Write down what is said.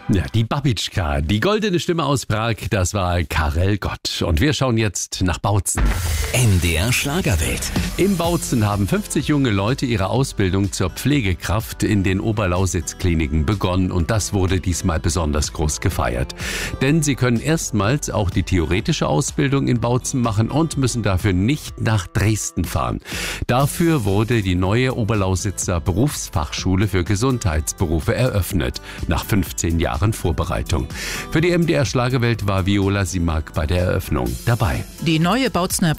Ja, die Babitschka, die goldene Stimme aus Prag, das war Karel Gott. Und wir schauen jetzt nach Bautzen. MDR Schlagerwelt. In Bautzen haben 50 junge Leute ihre Ausbildung zur Pflegekraft in den Oberlausitz-Kliniken begonnen. Und das wurde diesmal besonders groß gefeiert. Denn sie können erstmals auch die theoretische Ausbildung in Bautzen machen und müssen dafür nicht nach Dresden fahren. Dafür wurde die neue Oberlausitzer Berufsfachschule für Gesundheitsberufe eröffnet, nach 15 Jahren Vorbereitung. Für die MDR Schlagerwelt war Viola Simak bei der Eröffnung dabei. Die neue Bautzener